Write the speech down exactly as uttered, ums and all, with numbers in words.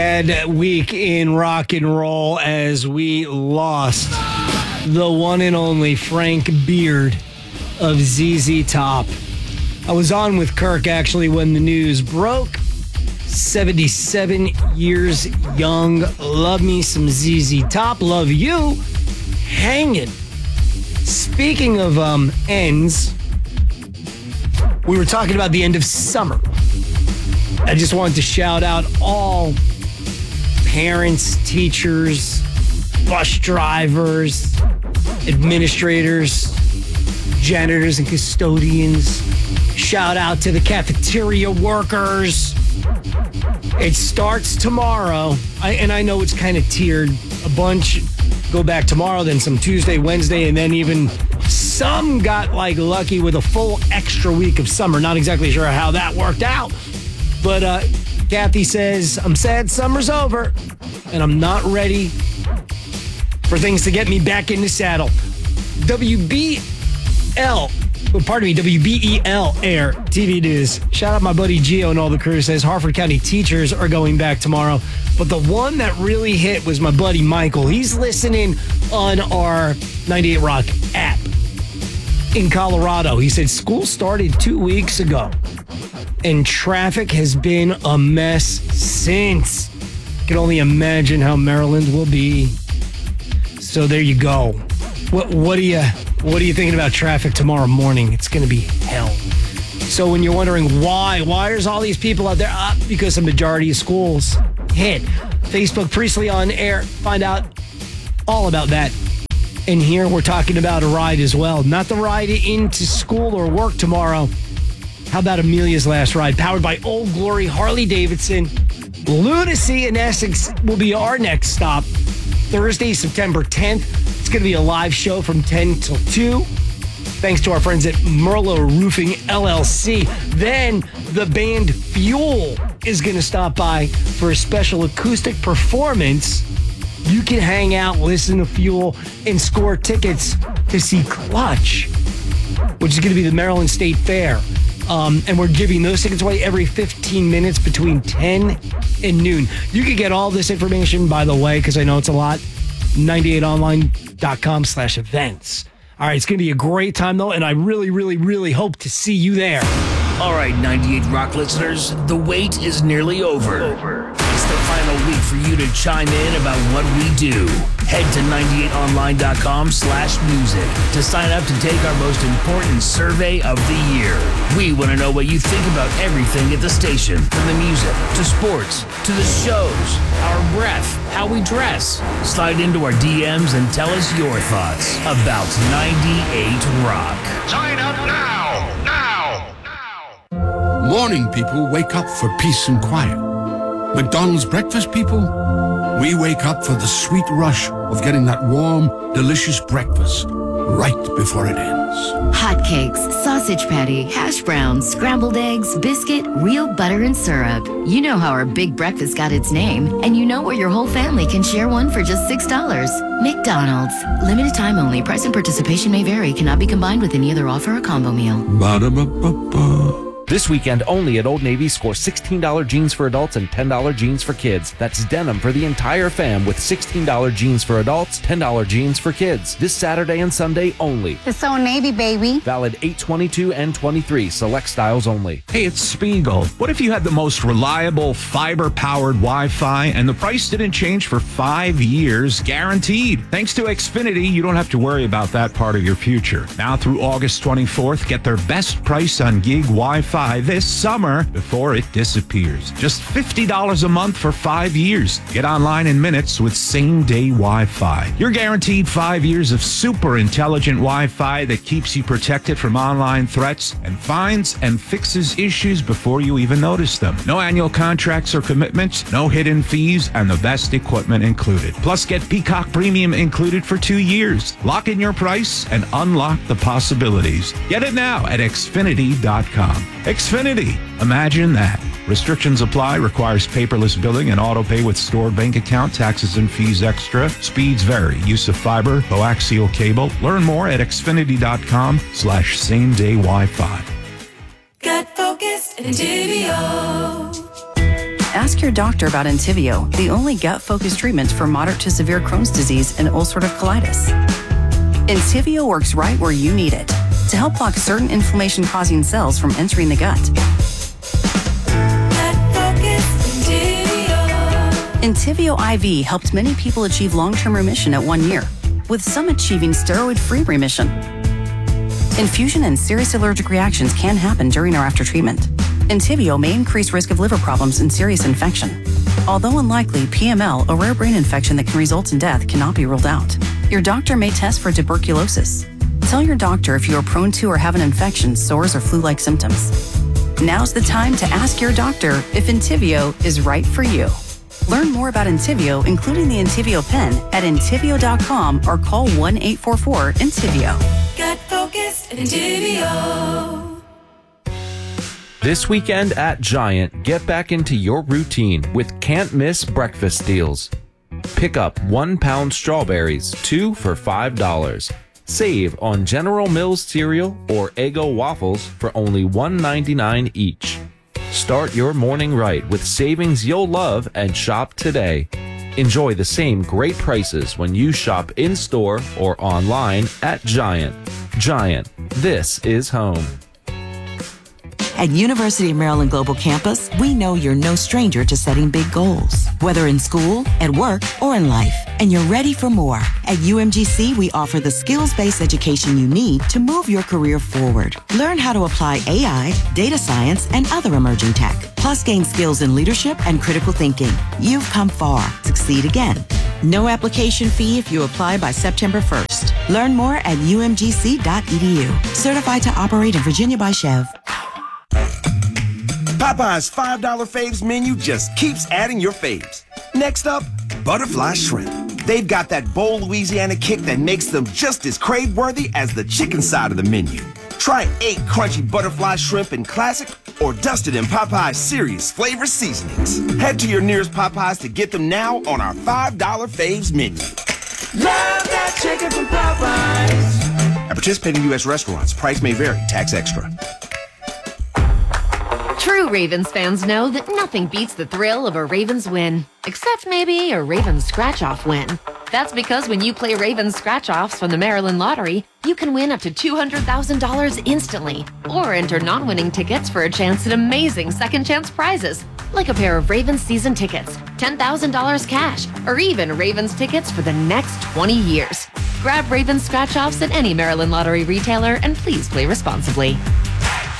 Bad week in rock and roll as we lost the one and only Frank Beard of Z Z Top. I was on with Kirk actually when the news broke. seventy-seven years young. Love me some Z Z Top. Love you. Hanging. Speaking of um, ends, we were talking about the end of summer. I just wanted to shout out all parents, teachers, bus drivers, administrators, janitors and custodians. Shout out to the cafeteria workers. It starts tomorrow, I, and I know it's kind of tiered. A bunch go back tomorrow, then some Tuesday, Wednesday, and then even some got like lucky with a full extra week of summer. Not exactly sure how that worked out, but uh, Kathy says, I'm sad summer's over, and I'm not ready for things to get me back in the saddle. W B L, well, pardon me, W B E L Air T V News. Shout out my buddy Gio and all the crew. Says Harford County teachers are going back tomorrow. But the one that really hit was my buddy Michael. He's listening on our ninety-eight Rock app in Colorado. He said school started two weeks ago, and traffic has been a mess since. I can only imagine how Maryland will be. So there you go. What what do you what are you thinking about traffic tomorrow morning? It's going to be hell. So when you're wondering why, why there's all these people out there? Uh, because the majority of schools hit. Facebook Priestley on air. Find out all about that. And here we're talking about a ride as well. Not the ride into school or work tomorrow. How about Amelia's last ride? Powered by Old Glory Harley Davidson. Lunacy in Essex will be our next stop. Thursday, September tenth. It's going to be a live show from ten till two. Thanks to our friends at Merlo Roofing L L C. Then the band Fuel is going to stop by for a special acoustic performance. You can hang out, listen to Fuel, and score tickets to see Clutch, which is going to be the Maryland State Fair. Um, and we're giving those tickets away every fifteen minutes between ten and noon. You can get all this information, by the way, because I know it's a lot, ninety-eight online dot com slash events. All right, it's going to be a great time, though, and I really, really, really hope to see you there. All right, ninety-eight Rock listeners, the wait is nearly over. over. It's the final week for you to chime in about what we do. Head to ninety-eight online dot com slash music to sign up to take our most important survey of the year. We want to know what you think about everything at the station, from the music to sports to the shows, our breath, how we dress. Slide into our D Ms and tell us your thoughts about ninety-eight Rock. Sign up now! Now! Now! Morning people wake up for peace and quiet. McDonald's breakfast people, we wake up for the sweet rush of getting that warm, delicious breakfast right before it ends. Hotcakes, sausage patty, hash browns, scrambled eggs, biscuit, real butter and syrup. You know how our big breakfast got its name, and you know where your whole family can share one for just six dollars. McDonald's. Limited time only. Price and participation may vary. Cannot be combined with any other offer or combo meal. Ba-da-ba-ba-ba. This weekend only at Old Navy, score sixteen dollars jeans for adults and ten dollars jeans for kids. That's denim for the entire fam with sixteen dollars jeans for adults, ten dollars jeans for kids. This Saturday and Sunday only. It's Old Navy, baby. Valid eight twenty-two and twenty-three. Select styles only. Hey, it's Spiegel. What if you had the most reliable fiber-powered Wi-Fi and the price didn't change for five years, guaranteed? Thanks to Xfinity, you don't have to worry about that part of your future. Now through August twenty-fourth, get their best price on gig Wi-Fi this summer before it disappears. Just fifty dollars a month for five years. Get online in minutes with same-day Wi-Fi. You're guaranteed five years of super intelligent Wi-Fi that keeps you protected from online threats and finds and fixes issues before you even notice them. No annual contracts or commitments, no hidden fees, and the best equipment included. Plus, get Peacock Premium included for two years. Lock in your price and unlock the possibilities. Get it now at Xfinity dot com. Xfinity. Imagine that. Restrictions apply. Requires paperless billing and auto pay with stored bank account. Taxes and fees extra. Speeds vary. Use of fiber, coaxial cable. Learn more at Xfinity dot com slash same day Wi-Fi. Got focused and J V O. Ask your doctor about Entyvio, the only gut-focused treatment for moderate to severe Crohn's disease and ulcerative colitis. Entyvio works right where you need it to help block certain inflammation-causing cells from entering the gut. Entyvio I V helped many people achieve long-term remission at one year, with some achieving steroid-free remission. Infusion and serious allergic reactions can happen during or after treatment. Entyvio may increase risk of liver problems and serious infection. Although unlikely, P M L, a rare brain infection that can result in death, cannot be ruled out. Your doctor may test for tuberculosis. Tell your doctor if you are prone to or have an infection, sores, or flu-like symptoms. Now's the time to ask your doctor if Entyvio is right for you. Learn more about Entyvio, including the Entyvio pen, at entyvio dot com or call one eight four four Entyvio. Gut focused Entyvio. This weekend at Giant, get back into your routine with can't miss breakfast deals. Pick up one pound strawberries, two for five dollars. Save on General Mills cereal or Eggo waffles for only one ninety-nine each. Start your morning right with savings you'll love and shop today. Enjoy the same great prices when you shop in-store or online at Giant. Giant, this is home. At University of Maryland Global Campus, we know you're no stranger to setting big goals, whether in school, at work, or in life, and you're ready for more. At U M G C, we offer the skills-based education you need to move your career forward. Learn how to apply A I, data science, and other emerging tech, plus gain skills in leadership and critical thinking. You've come far. Succeed again. No application fee if you apply by September first. Learn more at U M G C dot E D U. Certified to operate in Virginia by Chev. Popeye's five dollar faves menu just keeps adding your faves. Next up, butterfly shrimp. They've got that bold Louisiana kick that makes them just as crave-worthy as the chicken side of the menu. Try eight crunchy butterfly shrimp in classic or dusted in Popeye's serious flavor seasonings. Head to your nearest Popeyes to get them now on our five dollar faves menu. Love that chicken from Popeyes. At participating U S restaurants, price may vary, tax extra. True Ravens fans know that nothing beats the thrill of a Ravens win, except maybe a Ravens scratch-off win. That's because when you play Ravens scratch-offs from the Maryland Lottery, you can win up to two hundred thousand dollars instantly, or enter non-winning tickets for a chance at amazing second-chance prizes, like a pair of Ravens season tickets, ten thousand dollars cash, or even Ravens tickets for the next twenty years. Grab Ravens scratch-offs at any Maryland Lottery retailer and please play responsibly.